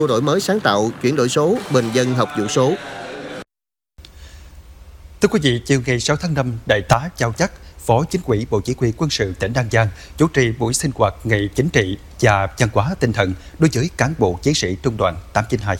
đổi mới sáng tạo, chuyển đổi số, bình dân học vụ số. Thưa quý vị, chiều ngày 6 tháng 5, Đại tá Cao Chắc, Phó Chính ủy Bộ Chỉ huy Quân sự tỉnh An Giang chủ trì buổi sinh hoạt ngày chính trị và văn hóa tinh thần đối với cán bộ chiến sĩ trung đoàn 892.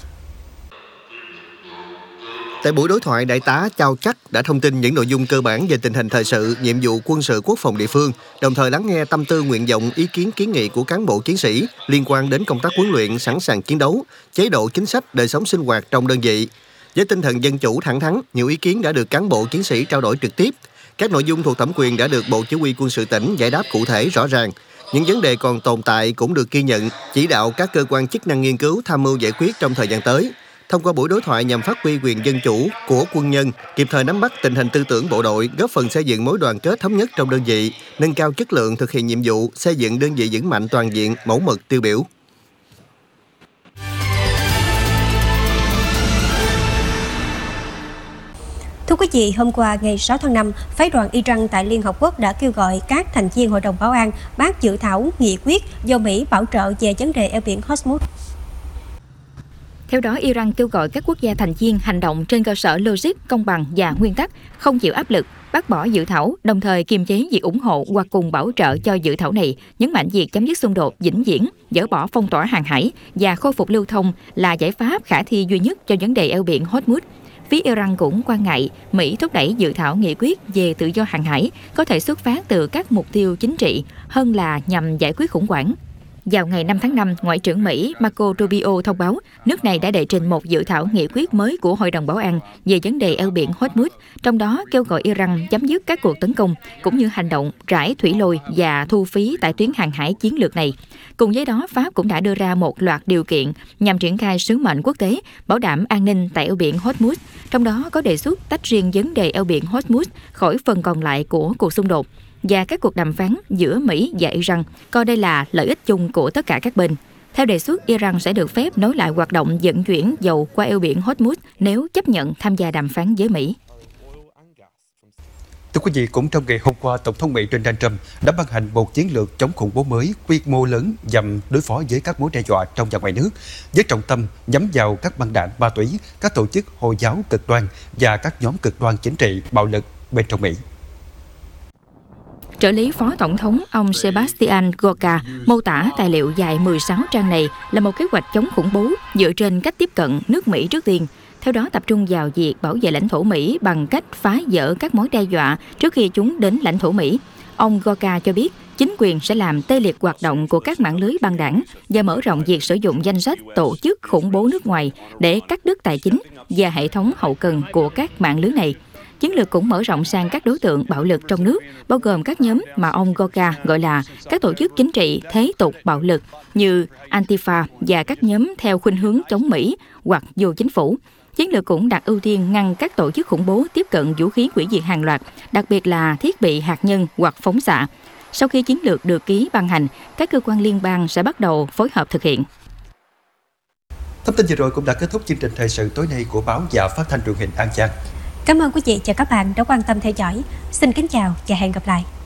Tại buổi đối thoại, Đại tá Cao Chắc đã thông tin những nội dung cơ bản về tình hình thời sự, nhiệm vụ quân sự quốc phòng địa phương, đồng thời lắng nghe tâm tư nguyện vọng, ý kiến kiến nghị của cán bộ chiến sĩ liên quan đến công tác huấn luyện, sẵn sàng chiến đấu, chế độ chính sách, đời sống sinh hoạt trong đơn vị. Với tinh thần dân chủ thẳng thắn, nhiều ý kiến đã được cán bộ chiến sĩ trao đổi trực tiếp. Các nội dung thuộc thẩm quyền đã được Bộ Chỉ huy Quân sự tỉnh giải đáp cụ thể rõ ràng. Những vấn đề còn tồn tại cũng được ghi nhận, chỉ đạo các cơ quan chức năng nghiên cứu, tham mưu giải quyết trong thời gian tới. Thông qua buổi đối thoại nhằm phát huy quyền dân chủ của quân nhân, kịp thời nắm bắt tình hình tư tưởng bộ đội, góp phần xây dựng mối đoàn kết thống nhất trong đơn vị, nâng cao chất lượng thực hiện nhiệm vụ, xây dựng đơn vị vững mạnh toàn diện, mẫu mực tiêu biểu. Thưa quý vị, hôm qua ngày 6 tháng 5, phái đoàn Iran tại Liên Hợp Quốc đã kêu gọi các thành viên Hội đồng Bảo an bác dự thảo nghị quyết do Mỹ bảo trợ về vấn đề eo biển Hormuz. Theo đó, Iran kêu gọi các quốc gia thành viên hành động trên cơ sở logic, công bằng và nguyên tắc, không chịu áp lực, bác bỏ dự thảo, đồng thời kiềm chế việc ủng hộ hoặc cùng bảo trợ cho dự thảo này, nhấn mạnh việc chấm dứt xung đột vĩnh viễn, dỡ bỏ phong tỏa hàng hải và khôi phục lưu thông là giải pháp khả thi duy nhất cho vấn đề eo biển Hormuz. Phía Iran cũng quan ngại Mỹ thúc đẩy dự thảo nghị quyết về tự do hàng hải có thể xuất phát từ các mục tiêu chính trị hơn là nhằm giải quyết khủng hoảng. Vào ngày 5 tháng 5, Ngoại trưởng Mỹ Marco Rubio thông báo nước này đã đệ trình một dự thảo nghị quyết mới của Hội đồng Bảo an về vấn đề eo biển Hormuz, trong đó kêu gọi Iran chấm dứt các cuộc tấn công cũng như hành động rải thủy lôi và thu phí tại tuyến hàng hải chiến lược này. Cùng với đó, Pháp cũng đã đưa ra một loạt điều kiện nhằm triển khai sứ mệnh quốc tế bảo đảm an ninh tại eo biển Hormuz, trong đó có đề xuất tách riêng vấn đề eo biển Hormuz khỏi phần còn lại của cuộc xung đột và các cuộc đàm phán giữa Mỹ và Iran, coi đây là lợi ích chung của tất cả các bên. Theo đề xuất, Iran sẽ được phép nối lại hoạt động vận chuyển dầu qua eo biển Hormuz nếu chấp nhận tham gia đàm phán với Mỹ. Thưa quý vị, cũng trong ngày hôm qua, Tổng thống Mỹ Donald Trump đã ban hành một chiến lược chống khủng bố mới quy mô lớn nhằm đối phó với các mối đe dọa trong và ngoài nước, với trọng tâm nhắm vào các băng đảng ma túy, các tổ chức Hồi giáo cực đoan và các nhóm cực đoan chính trị bạo lực bên trong Mỹ. Trợ lý Phó Tổng thống ông Sebastian Gorka mô tả tài liệu dài 16 trang này là một kế hoạch chống khủng bố dựa trên cách tiếp cận nước Mỹ trước tiên. Theo đó, tập trung vào việc bảo vệ lãnh thổ Mỹ bằng cách phá vỡ các mối đe dọa trước khi chúng đến lãnh thổ Mỹ. Ông Gorka cho biết chính quyền sẽ làm tê liệt hoạt động của các mạng lưới băng đảng và mở rộng việc sử dụng danh sách tổ chức khủng bố nước ngoài để cắt đứt tài chính và hệ thống hậu cần của các mạng lưới này. Chiến lược cũng mở rộng sang các đối tượng bạo lực trong nước, bao gồm các nhóm mà ông Gorka gọi là các tổ chức chính trị thế tục bạo lực như Antifa và các nhóm theo khuynh hướng chống Mỹ hoặc vô chính phủ. Chiến lược cũng đặt ưu tiên ngăn các tổ chức khủng bố tiếp cận vũ khí hủy diệt hàng loạt, đặc biệt là thiết bị hạt nhân hoặc phóng xạ. Sau khi chiến lược được ký ban hành, các cơ quan liên bang sẽ bắt đầu phối hợp thực hiện. Thông tin vừa rồi cũng đã kết thúc chương trình thời sự tối nay của báo và phát thanh truyền hình An Giang. Cảm ơn quý vị và các bạn đã quan tâm theo dõi. Xin kính chào và hẹn gặp lại.